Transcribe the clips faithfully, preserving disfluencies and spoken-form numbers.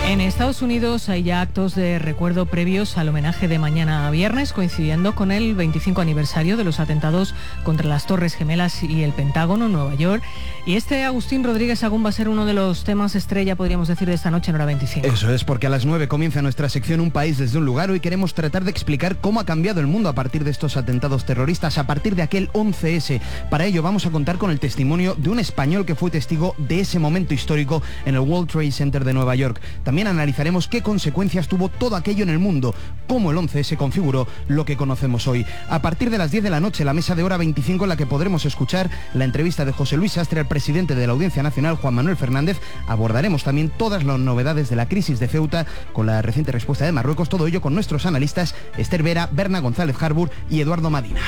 En Estados Unidos hay ya actos de recuerdo previos al homenaje de mañana viernes, coincidiendo con el veinticinco aniversario de los atentados contra las Torres Gemelas y el Pentágono en Nueva York. Y este Agustín Rodríguez Sagún va a ser uno de los temas estrella, podríamos decir, de esta noche en Hora veinticinco. Eso es, porque a las nueve comienza nuestra sección Un País desde un Lugar. Hoy queremos tratar de explicar cómo ha cambiado el mundo a partir de estos atentados terroristas, a partir de aquel once ese. Para ello vamos a contar con el testimonio de un español que fue testigo de ese momento histórico en el World Trade Center de Nueva York. También analizaremos qué consecuencias tuvo todo aquello en el mundo, cómo el once ese configuró lo que conocemos hoy. A partir de las diez de la noche, la mesa de Hora veinticinco, en la que podremos escuchar la entrevista de José Luis Sastre al presidente de la Audiencia Nacional, Juan Manuel Fernández. Abordaremos también todas las novedades de la crisis de Ceuta con la reciente respuesta de Marruecos, todo ello con nuestros analistas Esther Vera, Berna González Harbour y Eduardo Madina.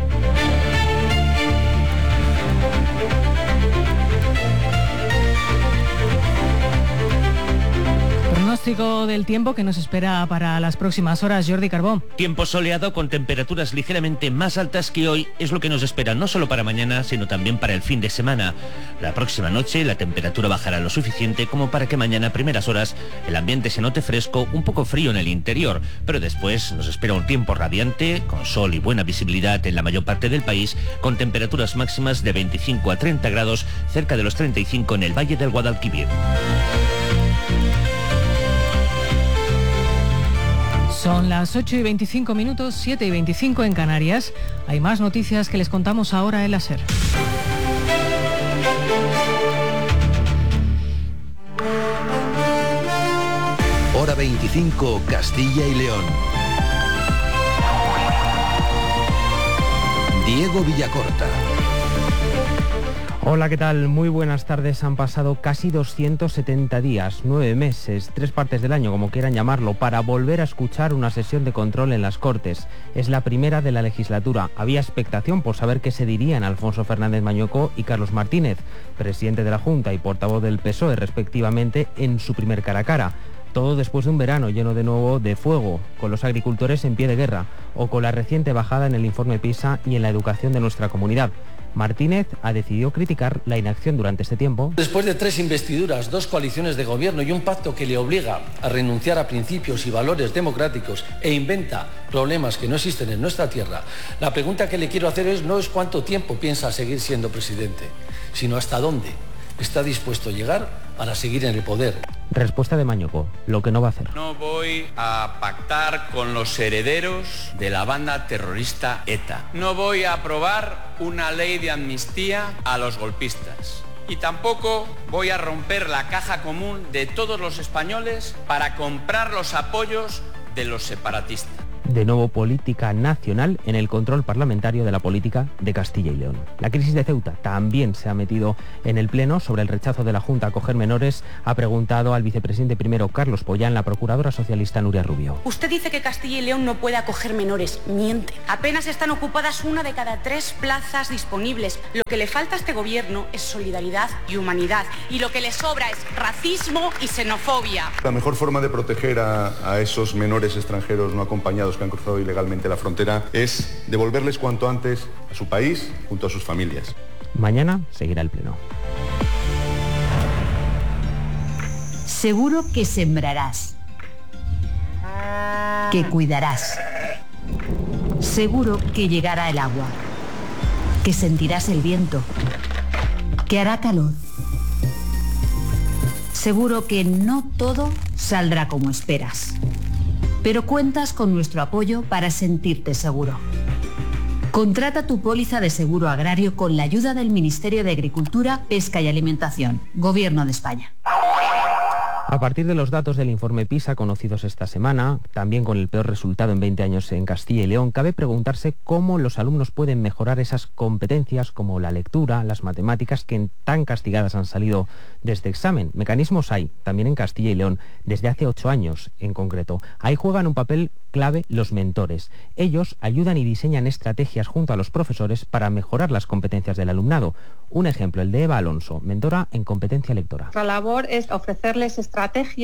Pronóstico del tiempo que nos espera para las próximas horas, Jordi Carbó. Tiempo soleado con temperaturas ligeramente más altas que hoy es lo que nos espera no solo para mañana, sino también para el fin de semana. La próxima noche la temperatura bajará lo suficiente como para que mañana a primeras horas el ambiente se note fresco, un poco frío en el interior, pero después nos espera un tiempo radiante, con sol y buena visibilidad en la mayor parte del país, con temperaturas máximas de veinticinco a treinta grados, cerca de los treinta y cinco en el Valle del Guadalquivir. Son las ocho y veinticinco minutos, siete y veinticinco en Canarias. Hay más noticias que les contamos ahora en la SER. Hora veinticinco, Castilla y León. Diego Villacorta. Hola, ¿qué tal? Muy buenas tardes. Han pasado casi doscientos setenta días, nueve meses, tres partes del año, como quieran llamarlo, para volver a escuchar una sesión de control en las Cortes. Es la primera de la legislatura. Había expectación por saber qué se dirían Alfonso Fernández Mañueco y Carlos Martínez, presidente de la Junta y portavoz del P S O E, respectivamente, en su primer cara a cara. Todo después de un verano lleno de nuevo de fuego, con los agricultores en pie de guerra, o con la reciente bajada en el informe PISA y en la educación de nuestra comunidad. Martínez ha decidido criticar la inacción durante este tiempo. Después de tres investiduras, dos coaliciones de gobierno y un pacto que le obliga a renunciar a principios y valores democráticos e inventa problemas que no existen en nuestra tierra, la pregunta que le quiero hacer es no es cuánto tiempo piensa seguir siendo presidente, sino hasta dónde está dispuesto a llegar para seguir en el poder. Respuesta de Mañueco, lo que no va a hacer. No voy a pactar con los herederos de la banda terrorista ETA. No voy a aprobar una ley de amnistía a los golpistas. Y tampoco voy a romper la caja común de todos los españoles para comprar los apoyos de los separatistas. De nuevo, política nacional en el control parlamentario de la política de Castilla y León. La crisis de Ceuta también se ha metido en el Pleno. Sobre el rechazo de la Junta a acoger menores, ha preguntado al vicepresidente primero Carlos Pollán, la procuradora socialista Nuria Rubio. Usted dice que Castilla y León no puede acoger menores. Miente. Apenas están ocupadas una de cada tres plazas disponibles. Lo que le falta a este gobierno es solidaridad y humanidad. Y lo que le sobra es racismo y xenofobia. La mejor forma de proteger a, a esos menores extranjeros no acompañados que han cruzado ilegalmente la frontera es devolverles cuanto antes a su país junto a sus familias. Mañana seguirá el Pleno. Seguro que sembrarás, que cuidarás. Seguro que llegará el agua, que sentirás el viento, que hará calor. Seguro que no todo saldrá como esperas, pero cuentas con nuestro apoyo para sentirte seguro. Contrata tu póliza de seguro agrario con la ayuda del Ministerio de Agricultura, Pesca y Alimentación, Gobierno de España. A partir de los datos del informe PISA conocidos esta semana, también con el peor resultado en veinte años en Castilla y León, cabe preguntarse cómo los alumnos pueden mejorar esas competencias como la lectura, las matemáticas, que tan castigadas han salido de este examen. Mecanismos hay, también en Castilla y León, desde hace ocho años en concreto. Ahí juegan un papel clave los mentores. Ellos ayudan y diseñan estrategias junto a los profesores para mejorar las competencias del alumnado. Un ejemplo, el de Eva Alonso, mentora en competencia lectora. Nuestra labor es ofrecerles estrategias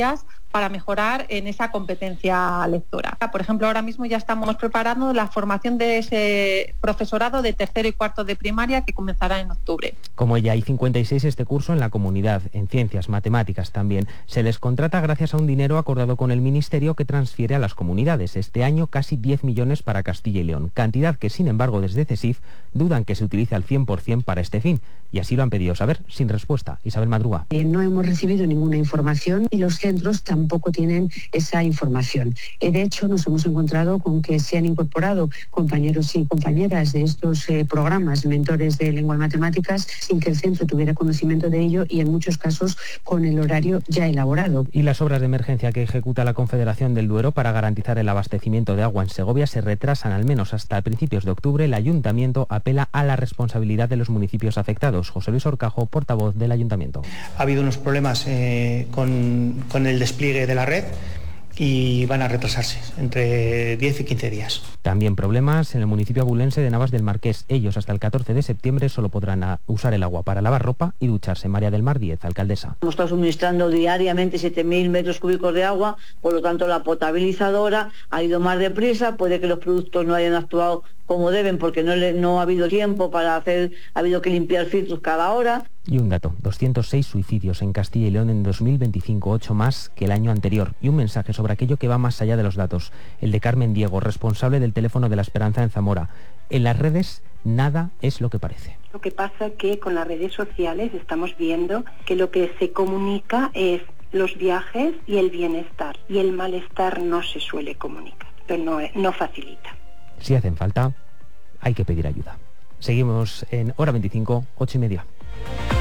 para mejorar en esa competencia lectora. Por ejemplo, ahora mismo ya estamos preparando la formación de ese profesorado de tercero y cuarto de primaria que comenzará en octubre. Como ella, hay cincuenta y seis este curso en la comunidad, en ciencias, matemáticas también. Se les contrata gracias a un dinero acordado con el Ministerio que transfiere a las comunidades. Este año casi diez millones para Castilla y León, cantidad que sin embargo desde CESIF dudan que se utilice al cien por cien para este fin. Y así lo han pedido saber, sin respuesta. Isabel Madruga. Eh, no hemos recibido ninguna información y los centros tampoco tienen esa información. Eh, de hecho, nos hemos encontrado con que se han incorporado compañeros y compañeras de estos eh, programas, mentores de lengua y matemáticas, sin que el centro tuviera conocimiento de ello y en muchos casos con el horario ya elaborado. Y las obras de emergencia que ejecuta la Confederación del Duero para garantizar el abastecimiento de agua en Segovia se retrasan al menos hasta principios de octubre. El Ayuntamiento apela a la responsabilidad de los municipios afectados. José Luis Orcajo, portavoz del Ayuntamiento. Ha habido unos problemas eh, con, con el despliegue de la red y van a retrasarse entre diez y quince días. También problemas en el municipio abulense de Navas del Marqués. Ellos hasta el catorce de septiembre solo podrán a, usar el agua para lavar ropa y ducharse. María del Mar Díez, alcaldesa. Hemos estado suministrando diariamente siete mil metros cúbicos de agua, por lo tanto la potabilizadora ha ido más deprisa, puede que los productos no hayan actuado como deben porque no, le, no ha habido tiempo para hacer, ha habido que limpiar filtros cada hora. Y un dato, doscientos seis suicidios en Castilla y León en dos mil veinticinco, ocho más que el año anterior. Y un mensaje sobre aquello que va más allá de los datos. El de Carmen Diego, responsable del teléfono de la Esperanza en Zamora. En las redes nada es lo que parece. Lo que pasa es que con las redes sociales estamos viendo que lo que se comunica es los viajes y el bienestar. Y el malestar no se suele comunicar, pero no, no facilita. Si hacen falta, hay que pedir ayuda. Seguimos en Hora veinticinco, ocho y media.